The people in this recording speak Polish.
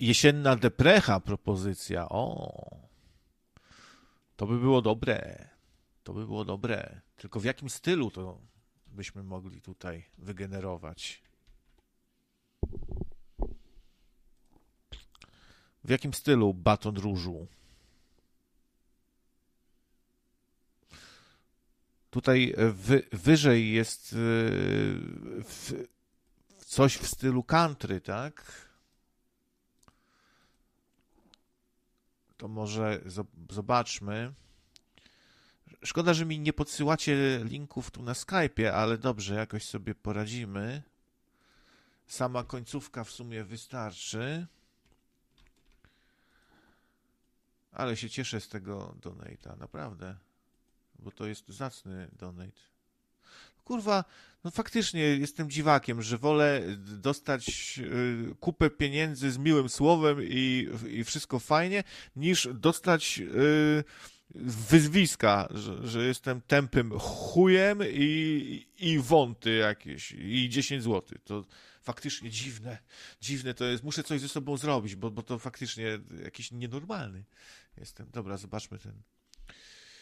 Jesienna deprecha propozycja. O, to by było dobre. To by było dobre. Tylko w jakim stylu to byśmy mogli tutaj wygenerować? W jakim stylu baton różu? Tutaj wyżej jest coś w stylu country, tak? To może zobaczmy. Szkoda, że mi nie podsyłacie linków tu na Skype'ie, ale dobrze, jakoś sobie poradzimy. Sama końcówka w sumie wystarczy. Ale się cieszę z tego donate'a, naprawdę. Bo to jest zacny donate. Kurwa, no faktycznie jestem dziwakiem, że wolę dostać kupę pieniędzy z miłym słowem i wszystko fajnie, niż dostać wyzwiska, że jestem tępym chujem i wąty jakieś i 10 zł. To faktycznie dziwne to jest. Muszę coś ze sobą zrobić, bo to faktycznie jakiś nienormalny jestem. Dobra, zobaczmy ten.